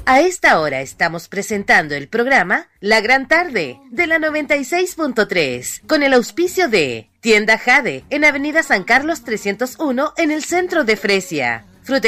A esta hora estamos presentando el programa La Gran Tarde de la 96.3 con el auspicio de Tienda Jade en Avenida San Carlos 301 en el centro de Fresia.